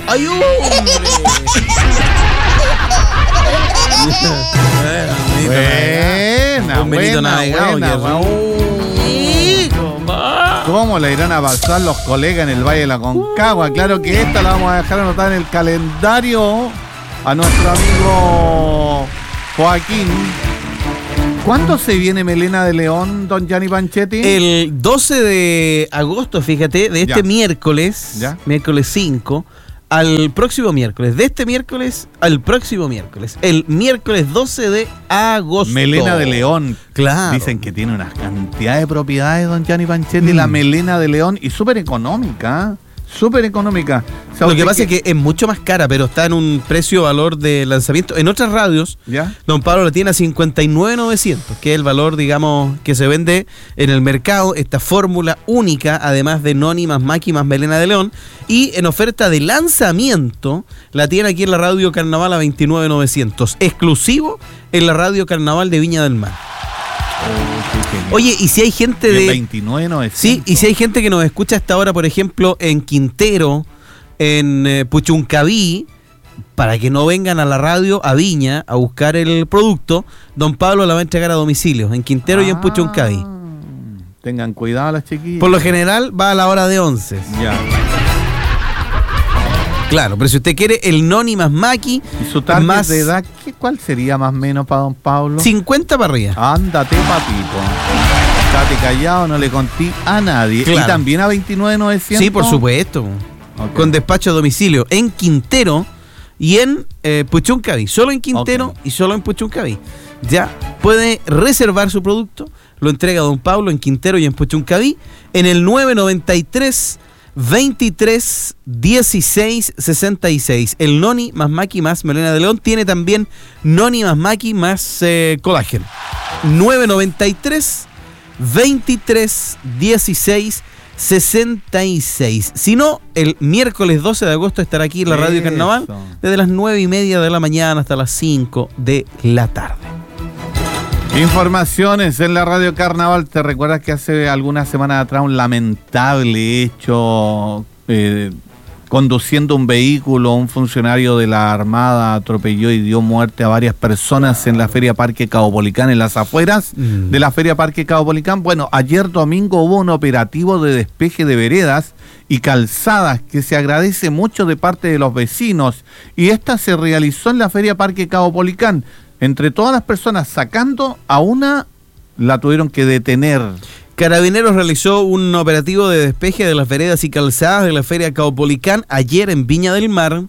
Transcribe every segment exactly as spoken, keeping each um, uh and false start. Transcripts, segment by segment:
¡Ay, hombre! Buena, Un Benito buena, navegado, buena, qué buena. rico, ma. ¿Cómo la irán a pasar los colegas en el Valle de la Concagua? Claro que esta la vamos a dejar anotada en el calendario a nuestro amigo Joaquín. ¿Cuándo se viene Melena de León, don Gianni Panchetti? El doce de agosto, fíjate, de este Ya. miércoles, Ya. miércoles cinco, al próximo miércoles. De este miércoles al próximo miércoles. El miércoles doce de agosto. Melena de León. Claro. Dicen que tiene una cantidad de propiedades, don Gianni Panchetti, Mm. la Melena de León, y súper económica, ¿eh? Súper económica. O sea, Lo que usted pasa es que es mucho más cara, pero está en un precio-valor de lanzamiento. En otras radios, ¿Ya? don Pablo la tiene a cincuenta y nueve mil novecientos, que es el valor, digamos, que se vende en el mercado. Esta fórmula única, además de Noni más Maki más Melena de León. Y en oferta de lanzamiento, la tiene aquí en la Radio Carnaval a veintinueve mil novecientos. Exclusivo en la Radio Carnaval de Viña del Mar. Oye, y si hay gente de... veintinueve novecientos. Sí, y si hay gente que nos escucha hasta ahora, por ejemplo, en Quintero, en eh, Puchuncaví, para que no vengan a la radio, a Viña, a buscar el producto, don Pablo la va a entregar a domicilio, en Quintero y en Puchuncaví. Tengan cuidado las chiquillas. Por lo general va a la hora de once. Ya. Claro, pero si usted quiere el Noni más Maki, ¿Y su target más de edad, ¿qué, cuál sería más o menos para don Pablo? cincuenta para arriba. Ándate, papito. Estate callado, no le conté a nadie. Claro. Y también a veintinueve mil novecientos. Sí, por supuesto. Ok. Con despacho a domicilio en Quintero y en eh, Puchuncaví. Solo en Quintero Ok. y solo en Puchuncaví. Ya puede reservar su producto. Lo entrega don Pablo en Quintero y en Puchuncaví en el nueve noventa y tres, veintitrés, dieciséis, sesenta y seis. El Noni más Maki más Melena de León tiene también Noni más Maki más eh, colágeno. nueve noventa y tres, veintitrés, dieciséis, sesenta y seis. Si no, el miércoles doce de agosto estará aquí en la Radio Eso. Carnaval desde las nueve y media de la mañana hasta las cinco de la tarde. Informaciones en la Radio Carnaval. ¿Te recuerdas que hace algunas semanas atrás un lamentable hecho eh, conduciendo un vehículo, un funcionario de la Armada atropelló y dio muerte a varias personas en la Feria Parque Caupolicán, en las afueras Mm. de la Feria Parque Caupolicán? Bueno, ayer domingo hubo un operativo de despeje de veredas y calzadas que se agradece mucho de parte de los vecinos, y esta se realizó en la Feria Parque Caupolicán. Entre todas las personas sacando a una, la tuvieron que detener. Carabineros realizó un operativo de despeje de las veredas y calzadas de la Feria Caupolicán ayer en Viña del Mar.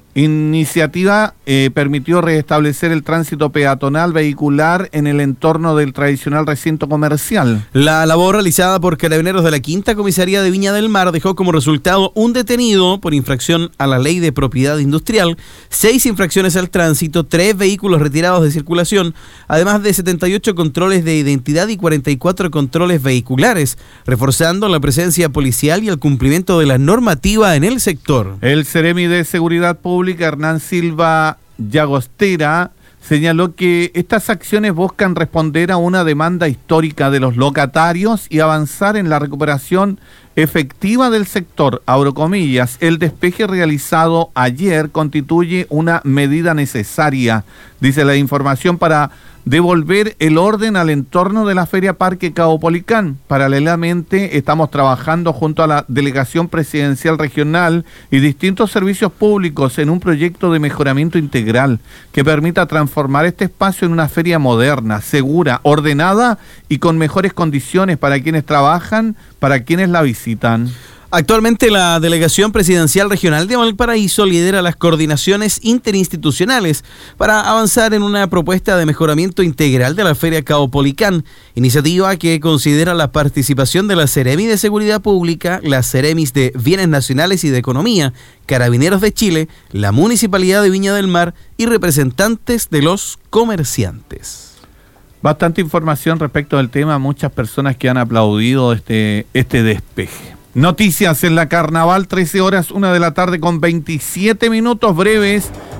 Iniciativa eh, permitió restablecer el tránsito peatonal vehicular en el entorno del tradicional recinto comercial. La labor realizada por carabineros de la Quinta Comisaría de Viña del Mar dejó como resultado un detenido por infracción a la ley de propiedad industrial, seis infracciones al tránsito, tres vehículos retirados de circulación, además de setenta y ocho controles de identidad y cuarenta y cuatro controles vehiculares, reforzando la presencia policial y el cumplimiento de la normativa en el sector. El Ceremi de Seguridad Pública, Hernán Silva Llagostera, señaló que estas acciones buscan responder a una demanda histórica de los locatarios y avanzar en la recuperación efectiva del sector. Abro comillas, el despeje realizado ayer constituye una medida necesaria, dice la información, para devolver el orden al entorno de la Feria Parque Caupolicán. Paralelamente, estamos trabajando junto a la Delegación Presidencial Regional y distintos servicios públicos en un proyecto de mejoramiento integral que permita transformar este espacio en una feria moderna, segura, ordenada y con mejores condiciones para quienes trabajan, para quienes la visitan. Actualmente la Delegación Presidencial Regional de Valparaíso lidera las coordinaciones interinstitucionales para avanzar en una propuesta de mejoramiento integral de la Feria Caupolicán, iniciativa que considera la participación de la Ceremi de Seguridad Pública, las Ceremis de Bienes Nacionales y de Economía, Carabineros de Chile, la Municipalidad de Viña del Mar y representantes de los comerciantes. Bastante información respecto del tema, muchas personas que han aplaudido este, este despeje. Noticias en la Carnaval, trece horas, una de la tarde con veintisiete minutos breves.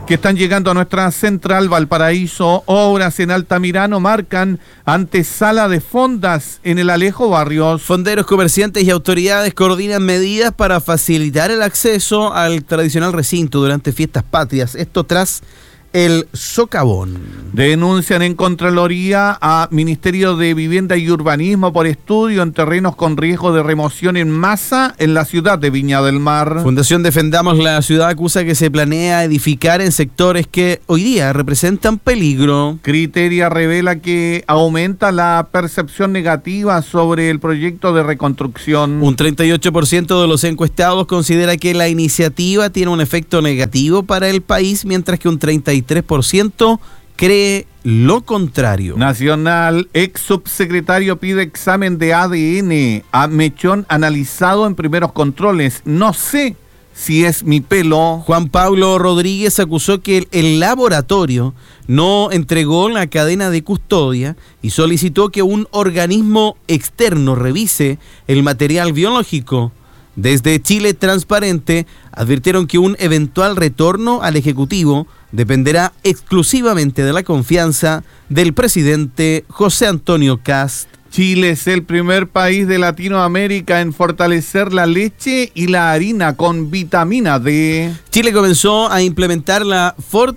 que están llegando a nuestra central Valparaíso. Obras en Altamirano marcan antesala de fondas en el Alejo Barrios. Fonderos, comerciantes y autoridades coordinan medidas para facilitar el acceso al tradicional recinto durante fiestas patrias. Esto tras el socavón. Denuncian en Contraloría a Ministerio de Vivienda y Urbanismo por estudio en terrenos con riesgo de remoción en masa en la ciudad de Viña del Mar. Fundación Defendamos la Ciudad acusa que se planea edificar en sectores que hoy día representan peligro. Criteria revela que aumenta la percepción negativa sobre el proyecto de reconstrucción. Un treinta y ocho por ciento de los encuestados considera que la iniciativa tiene un efecto negativo para el país, mientras que un treinta y tres por ciento cree lo contrario. Nacional, ex subsecretario pide examen de A D N a mechón analizado en primeros controles. No sé si es mi pelo. Juan Pablo Rodríguez acusó que el, el laboratorio no entregó la cadena de custodia y solicitó que un organismo externo revise el material biológico. Desde Chile Transparente advirtieron que un eventual retorno al Ejecutivo dependerá exclusivamente de la confianza del presidente José Antonio Kast. Chile es el primer país de Latinoamérica en fortalecer la leche y la harina con vitamina D. Chile comenzó a implementar la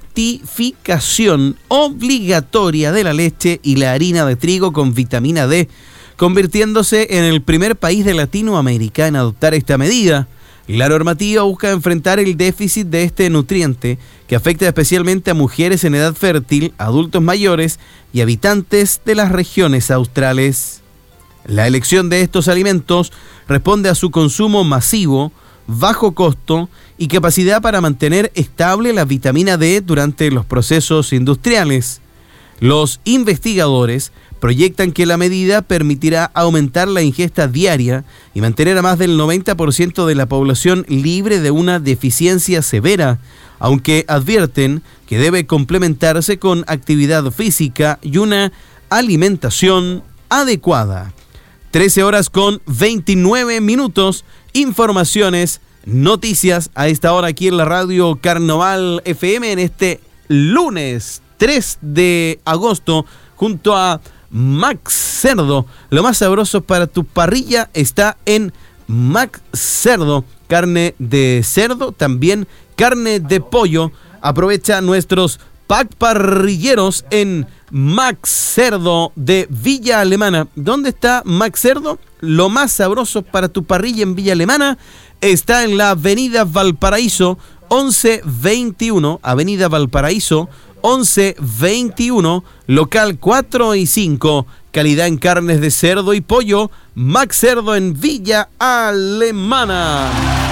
fortificación obligatoria de la leche y la harina de trigo con vitamina D, convirtiéndose en el primer país de Latinoamérica en adoptar esta medida. La normativa busca enfrentar el déficit de este nutriente que afecta especialmente a mujeres en edad fértil, adultos mayores y habitantes de las regiones australes. La elección de estos alimentos responde a su consumo masivo, bajo costo y capacidad para mantener estable la vitamina D durante los procesos industriales. Los investigadores proyectan que la medida permitirá aumentar la ingesta diaria y mantener a más del noventa por ciento de la población libre de una deficiencia severa, aunque advierten que debe complementarse con actividad física y una alimentación adecuada. trece horas con veintinueve minutos, informaciones, noticias a esta hora aquí en la radio Carnaval F M en este lunes tres de agosto junto a Max Cerdo. Lo más sabroso para tu parrilla está en Max Cerdo. Carne de cerdo, también carne de pollo. Aprovecha nuestros pack parrilleros en Max Cerdo de Villa Alemana. ¿Dónde está Max Cerdo? Lo más sabroso para tu parrilla en Villa Alemana está en la avenida Valparaíso once veintiuno, avenida Valparaíso once veintiuno, local cuatro y cinco, calidad en carnes de cerdo y pollo, Max Cerdo en Villa Alemana.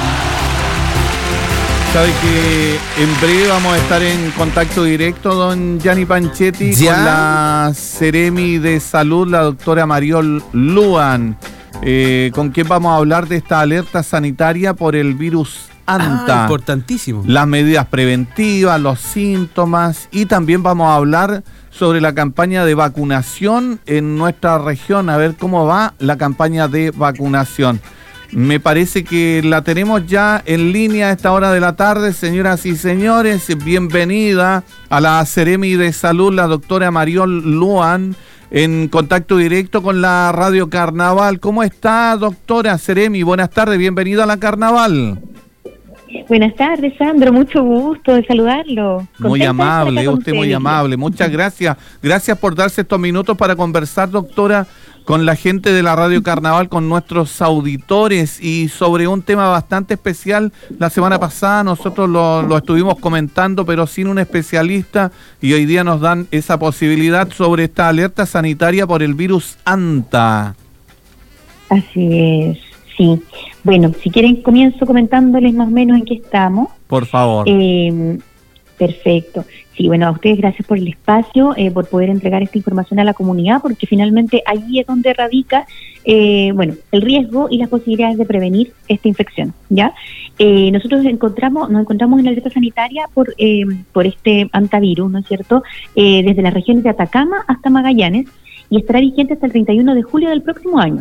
Sabe que en breve vamos a estar en contacto directo, don Gianni Panchetti, ¿ya? Con la Seremi de Salud, la doctora Mariol Luan, eh, con quien vamos a hablar de esta alerta sanitaria por el virus Anta. Ah, importantísimo. Las medidas preventivas, los síntomas, y también vamos a hablar sobre la campaña de vacunación en nuestra región, a ver cómo va la campaña de vacunación. Me parece que la tenemos ya en línea a esta hora de la tarde, señoras y señores. Bienvenida a la Seremi de Salud, la doctora Mariol Luan, en contacto directo con la Radio Carnaval. ¿Cómo está, doctora Seremi? Buenas tardes, bienvenida a la Carnaval. Buenas tardes, Sandro, mucho gusto de saludarlo. Muy amable, usted muy amable, muchas gracias. Gracias por darse estos minutos para conversar, doctora, con la gente de la Radio Carnaval, con nuestros auditores y sobre un tema bastante especial. La semana pasada nosotros lo, lo estuvimos comentando, pero sin un especialista, y hoy día nos dan esa posibilidad sobre esta alerta sanitaria por el virus Anta. Así es. Sí, bueno, si quieren comienzo comentándoles más o menos en qué estamos. Por favor. Eh, perfecto. Sí, bueno, a ustedes gracias por el espacio, eh, por poder entregar esta información a la comunidad, porque finalmente ahí es donde radica, eh, bueno, el riesgo y las posibilidades de prevenir esta infección, ¿ya? Eh, nosotros encontramos, nos encontramos en la alerta sanitaria por, eh, por este antivirus, ¿no es cierto?, eh, desde las regiones de Atacama hasta Magallanes, y estará vigente hasta el treinta y uno de julio del próximo año.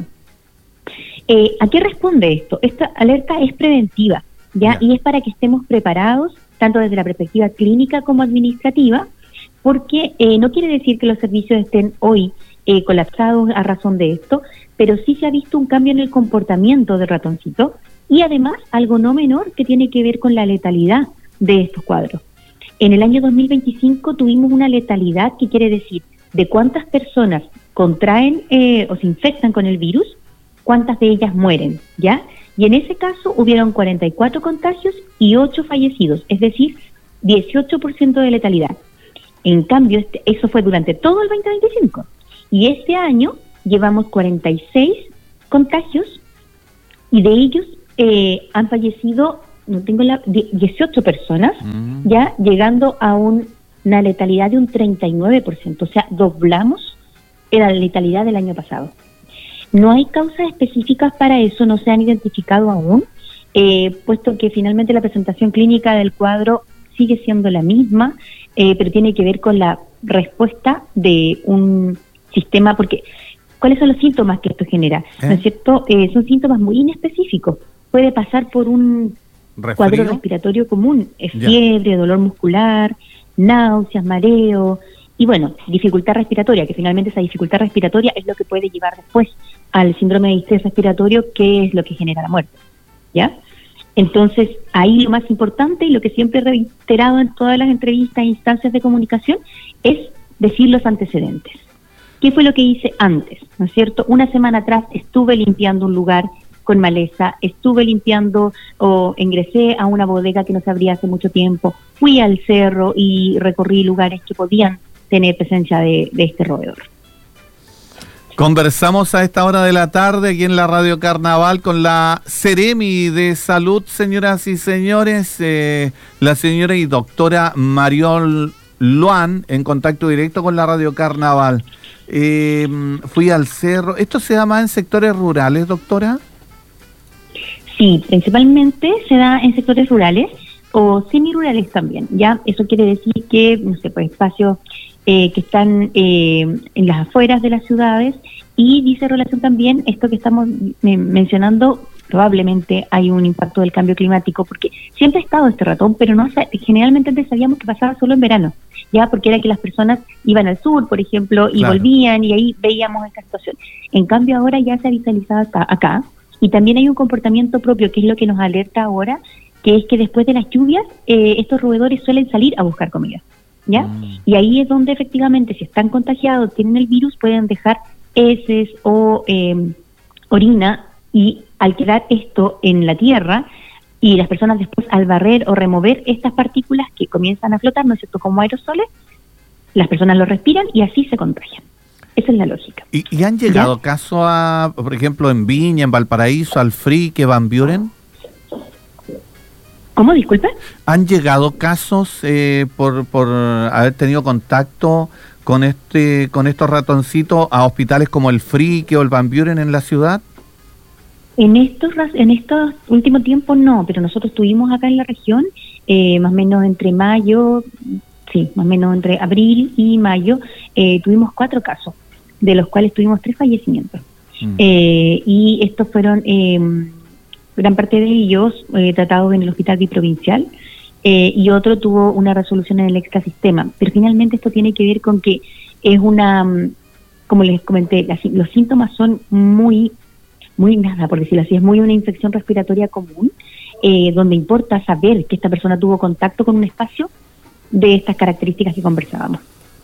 Eh, ¿A qué responde esto? Esta alerta es preventiva, ¿ya? Yeah. Y es para que estemos preparados tanto desde la perspectiva clínica como administrativa, porque eh, no quiere decir que los servicios estén hoy eh, colapsados a razón de esto, pero sí se ha visto un cambio en el comportamiento del ratoncito y además algo no menor que tiene que ver con la letalidad de estos cuadros. En el año dos mil veinticinco tuvimos una letalidad que quiere decir de cuántas personas contraen eh, o se infectan con el virus, cuántas de ellas mueren, ¿ya? Y en ese caso hubieron cuarenta y cuatro contagios y ocho fallecidos, es decir, dieciocho por ciento de letalidad. En cambio, este, eso fue durante todo el veinte veinticinco. Y este año llevamos cuarenta y seis contagios y de ellos eh, han fallecido, no tengo la, dieciocho personas, mm. ya llegando a un, una letalidad de un treinta y nueve por ciento. O sea, doblamos la letalidad del año pasado. No hay causas específicas para eso, no se han identificado aún, eh, puesto que finalmente la presentación clínica del cuadro sigue siendo la misma, eh, pero tiene que ver con la respuesta de un sistema, porque ¿cuáles son los síntomas que esto genera? ¿Eh? ¿No es cierto? Eh, son síntomas muy inespecíficos. Puede pasar por un ¿Resfrío? Cuadro respiratorio común, eh, fiebre, dolor muscular, náuseas, mareo, y bueno, dificultad respiratoria, que finalmente esa dificultad respiratoria es lo que puede llevar después al síndrome de distrés respiratorio, que es lo que genera la muerte, ¿ya? Entonces, ahí lo más importante y lo que siempre he reiterado en todas las entrevistas e instancias de comunicación es decir los antecedentes. ¿Qué fue lo que hice antes? ¿No es cierto? Una semana atrás estuve limpiando un lugar con maleza, estuve limpiando o ingresé a una bodega que no se abría hace mucho tiempo, fui al cerro y recorrí lugares que podían tener presencia de, de este roedor. Conversamos a esta hora de la tarde aquí en la Radio Carnaval con la Seremi de Salud, señoras y señores, eh, la señora y doctora Mariol Luan, en contacto directo con la Radio Carnaval. Eh, fui al cerro. ¿Esto se da más en sectores rurales, doctora? Sí, principalmente se da en sectores rurales o semirurales también. Ya, eso quiere decir que, no sé, pues espacios eh, que están eh, en las afueras de las ciudades, y dice relación también esto que estamos eh, mencionando. Probablemente hay un impacto del cambio climático, porque siempre ha estado este ratón, pero no generalmente antes sabíamos que pasaba solo en verano, ya, porque era que las personas iban al sur, por ejemplo, y claro, volvían, y ahí veíamos esta situación. En cambio ahora ya se ha visualizado acá, acá, y también hay un comportamiento propio, que es lo que nos alerta ahora, que es que después de las lluvias, eh, estos roedores suelen salir a buscar comida, ¿ya? Mm. Y ahí es donde efectivamente, si están contagiados, tienen el virus, pueden dejar heces o eh, orina, y al quedar esto en la tierra, y las personas después al barrer o remover estas partículas que comienzan a flotar, ¿no es cierto?, como aerosoles, las personas lo respiran y así se contagian. Esa es la lógica. ¿Y, y han llegado ¿Ya? casos, a, por ejemplo, en Viña, en Valparaíso, al Frique, Van Buren? ¿Cómo? Disculpe. ¿Han llegado casos eh, por, por haber tenido contacto con este con estos ratoncitos a hospitales como el Frique o el Van Buren en la ciudad? En estos en estos últimos tiempos no, pero nosotros tuvimos acá en la región, eh, más o menos entre mayo, sí, más o menos entre abril y mayo, eh, tuvimos cuatro casos, de los cuales tuvimos tres fallecimientos. Mm. Eh, y estos fueron, eh, gran parte de ellos eh, tratados en el hospital biprovincial, eh, y otro tuvo una resolución en el extrasistema. Pero finalmente esto tiene que ver con que es una, como les comenté, las, los síntomas son muy... muy nada, por decirlo así, es muy una infección respiratoria común, eh, donde importa saber que esta persona tuvo contacto con un espacio de estas características que conversábamos.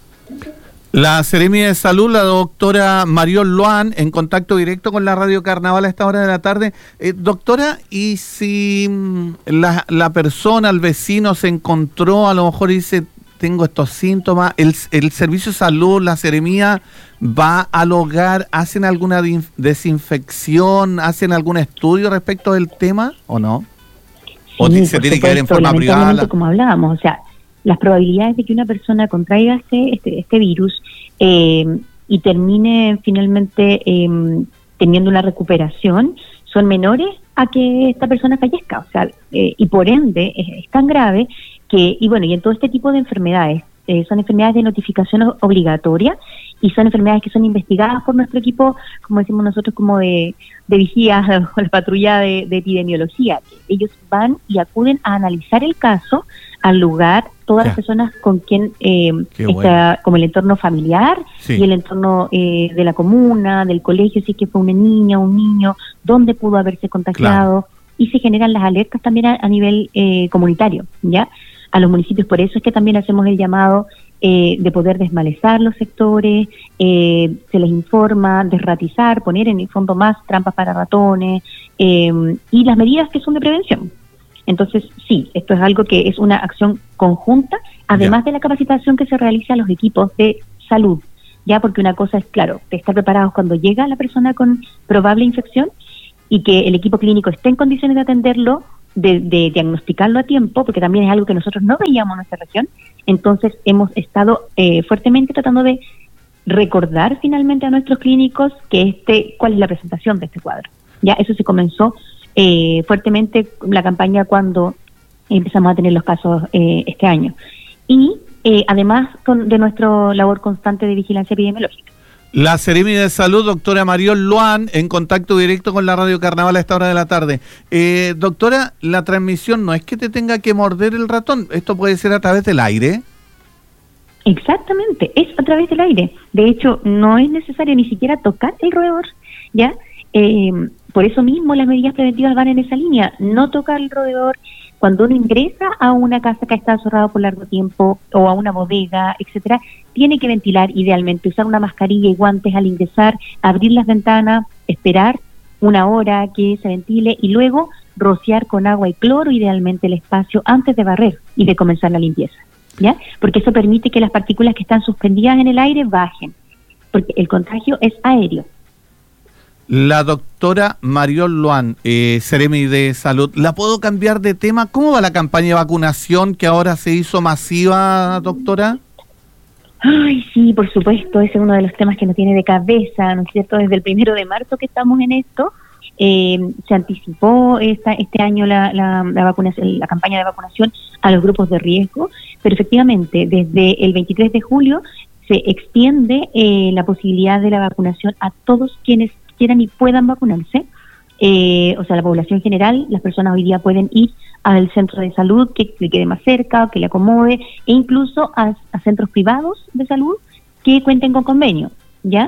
La Seremi de Salud, la doctora Mariol Luan, en contacto directo con la Radio Carnaval a esta hora de la tarde. Eh, doctora, ¿y si la, la persona, el vecino se encontró, a lo mejor dice, tengo estos síntomas, el, el servicio de salud, la Seremía, va al hogar, hacen alguna desinfección, hacen algún estudio respecto del tema o no? Sí, ¿O se tiene que ver en forma privada? La... Como hablábamos, o sea, las probabilidades de que una persona contraiga este, este, este virus eh, y termine finalmente eh, teniendo una recuperación son menores a que esta persona fallezca, o sea, eh, y por ende es, es tan grave que, y bueno, y en todo este tipo de enfermedades, eh, son enfermedades de notificación obligatoria y son enfermedades que son investigadas por nuestro equipo, como decimos nosotros, como de, de vigías o la patrulla de, de epidemiología, que ellos van y acuden a analizar el caso al lugar todas Ya. las personas con quien eh, Qué está, bueno. como el entorno familiar Sí. y el entorno eh, de la comuna, del colegio, si es que fue una niña, un niño, dónde pudo haberse contagiado, y se generan las alertas también a, a nivel eh, comunitario, ¿ya? A los municipios, por eso es que también hacemos el llamado eh, de poder desmalezar los sectores, eh, se les informa, desratizar, poner en el fondo más trampas para ratones, eh, y las medidas que son de prevención. Entonces, sí, esto es algo que es una acción conjunta, además Ya. de la capacitación que se realiza a los equipos de salud, ya, porque una cosa es, claro, de estar preparados cuando llega la persona con probable infección y que el equipo clínico esté en condiciones de atenderlo, de, de diagnosticarlo a tiempo, porque también es algo que nosotros no veíamos en nuestra región. Entonces, hemos estado eh, fuertemente tratando de recordar finalmente a nuestros clínicos que este, cuál es la presentación de este cuadro. Ya, eso se comenzó eh, fuertemente la campaña cuando empezamos a tener los casos eh, este año. Y eh, además con, de nuestra labor constante de vigilancia epidemiológica. La Seremi de Salud, doctora Mariol Luan, en contacto directo con la Radio Carnaval a esta hora de la tarde. Eh, doctora, la transmisión no es que te tenga que morder el ratón, esto puede ser a través del aire. Exactamente, es a través del aire. De hecho, no es necesario ni siquiera tocar el roedor, ¿ya? Eh, por eso mismo las medidas preventivas van en esa línea, no tocar el roedor. Cuando uno ingresa a una casa que ha estado cerrada por largo tiempo o a una bodega, etcétera, tiene que ventilar idealmente, usar una mascarilla y guantes al ingresar, abrir las ventanas, esperar una hora que se ventile y luego rociar con agua y cloro idealmente el espacio antes de barrer y de comenzar la limpieza, ¿ya? Porque eso permite que las partículas que están suspendidas en el aire bajen, porque el contagio es aéreo. La doctora Mariol Luan, eh, Seremi de Salud, ¿la puedo cambiar de tema? ¿Cómo va la campaña de vacunación que ahora se hizo masiva, doctora? Ay, sí, por supuesto, ese es uno de los temas que nos tiene de cabeza, ¿no es cierto? Desde el primero de marzo que estamos en esto, eh, se anticipó esta, este año la, la, la vacunación, la campaña de vacunación a los grupos de riesgo, pero efectivamente desde el veintitrés de julio se extiende eh, la posibilidad de la vacunación a todos quienes quieran y puedan vacunarse, eh, o sea, la población general, las personas hoy día pueden ir al centro de salud que le quede más cerca, que le acomode, e incluso a, a centros privados de salud que cuenten con convenio, ¿ya?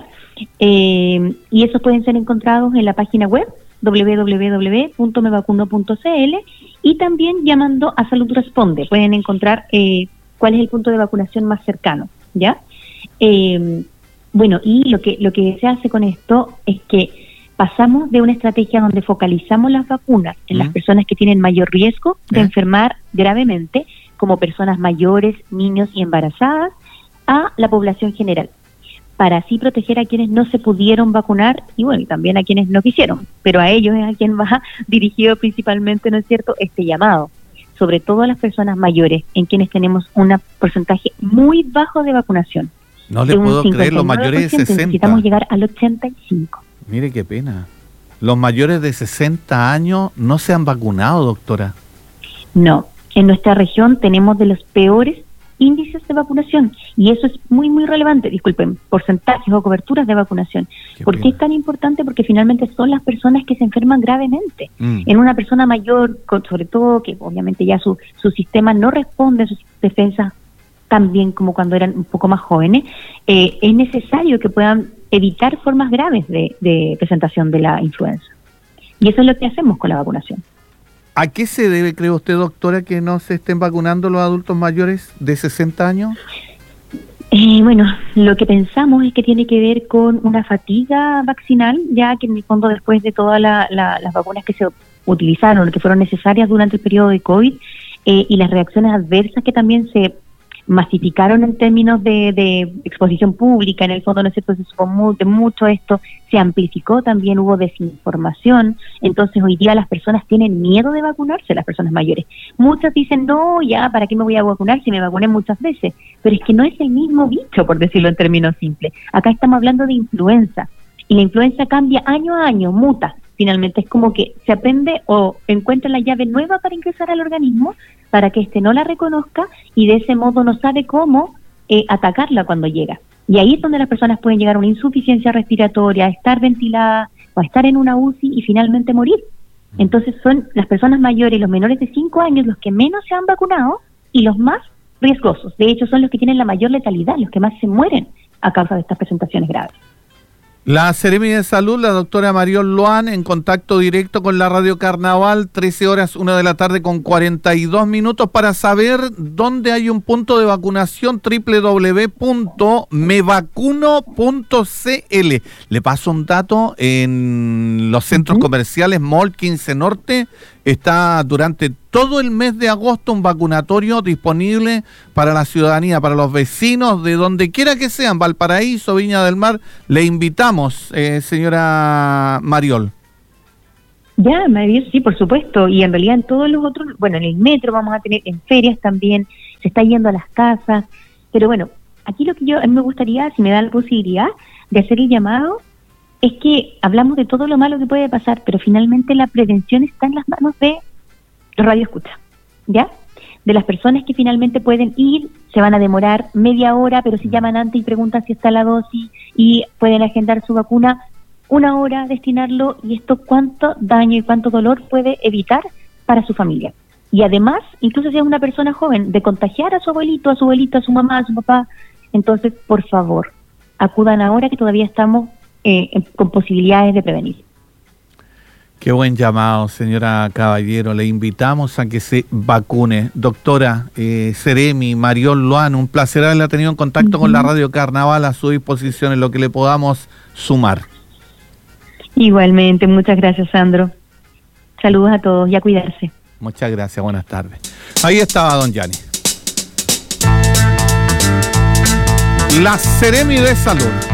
Eh, y esos pueden ser encontrados en la página web doble u doble u doble u punto me vacuno punto c l y también llamando a Salud Responde, pueden encontrar eh, cuál es el punto de vacunación más cercano, ¿ya? Eh, Bueno, y lo que lo que se hace con esto es que pasamos de una estrategia donde focalizamos las vacunas en ¿Mm? las personas que tienen mayor riesgo de ¿Eh? enfermar gravemente, como personas mayores, niños y embarazadas, a la población general, para así proteger a quienes no se pudieron vacunar y bueno, y también a quienes no quisieron, pero a ellos es a quien va dirigido principalmente, ¿no es cierto?, este llamado, sobre todo a las personas mayores, en quienes tenemos un porcentaje muy bajo de vacunación. No le puedo creer, los mayores de sesenta. Necesitamos llegar al ochenta y cinco. Mire qué pena. Los mayores de sesenta años no se han vacunado, doctora. No, en nuestra región tenemos de los peores índices de vacunación y eso es muy, muy relevante, disculpen, porcentajes o coberturas de vacunación. Qué ¿Por qué pena. es tan importante? Porque finalmente son las personas que se enferman gravemente. Mm. En una persona mayor, con, sobre todo que obviamente ya su, su sistema no responde a sus defensas tan bien como cuando eran un poco más jóvenes, eh, es necesario que puedan evitar formas graves de, de presentación de la influenza. Y eso es lo que hacemos con la vacunación. ¿A qué se debe, cree usted, doctora, que no se estén vacunando los adultos mayores de sesenta años? Eh, bueno, lo que pensamos es que tiene que ver con una fatiga vaccinal, ya que en el fondo después de todas la, la, las vacunas que se utilizaron, que fueron necesarias durante el periodo de COVID, eh, y las reacciones adversas que también se masificaron en términos de, de exposición pública, en el fondo, ¿no es cierto?, se supo mu- de mucho esto, se amplificó también, hubo desinformación, entonces hoy día las personas tienen miedo de vacunarse, las personas mayores. Muchas dicen, no, ya, ¿para qué me voy a vacunar si me vacuné muchas veces? Pero es que no es el mismo bicho, por decirlo en términos simples. Acá estamos hablando de influenza, y la influenza cambia año a año, muta. Finalmente es como que se aprende o encuentra la llave nueva para ingresar al organismo para que éste no la reconozca y de ese modo no sabe cómo eh, atacarla cuando llega. Y ahí es donde las personas pueden llegar a una insuficiencia respiratoria, a estar ventiladas o a estar en una U C I y finalmente morir. Entonces son las personas mayores y los menores de cinco años los que menos se han vacunado y los más riesgosos. De hecho, son los que tienen la mayor letalidad, los que más se mueren a causa de estas presentaciones graves. La Seremi de Salud, la doctora Mariol Loan, en contacto directo con la Radio Carnaval, trece horas, una de la tarde con cuarenta y dos minutos, para saber dónde hay un punto de vacunación, doble u doble u doble u punto me vacuno punto c l. Le paso un dato, en los centros uh-huh. comerciales Mall quince Norte está durante todo el mes de agosto un vacunatorio disponible para la ciudadanía, para los vecinos de donde quiera que sean, Valparaíso, Viña del Mar. Le invitamos, eh, señora Mariol. Ya, Mariol, sí, por supuesto, y en realidad en todos los otros, bueno, en el metro vamos a tener, en ferias también, se está yendo a las casas, pero bueno, aquí lo que yo, a mí me gustaría, si me da la posibilidad de hacer el llamado, es que hablamos de todo lo malo que puede pasar, pero finalmente la prevención está en las manos de los radioescuchas, ¿ya? De las personas que finalmente pueden ir, se van a demorar media hora, pero si llaman antes y preguntan si está la dosis y pueden agendar su vacuna, una hora, destinarlo, y esto cuánto daño y cuánto dolor puede evitar para su familia. Y además, incluso si es una persona joven, de contagiar a su abuelito, a su abuelita, a su mamá, a su papá. Entonces, por favor, acudan ahora que todavía estamos eh, con posibilidades de prevenir. Qué buen llamado, señora Caballero. Le invitamos a que se vacune. Doctora eh, Seremi, Mariol Loan, un placer haberla tenido en contacto uh-huh. con la Radio Carnaval, a su disposición en lo que le podamos sumar. Igualmente, muchas gracias, Sandro. Saludos a todos y a cuidarse. Muchas gracias, buenas tardes. Ahí estaba don Yanni. La Seremi de Salud.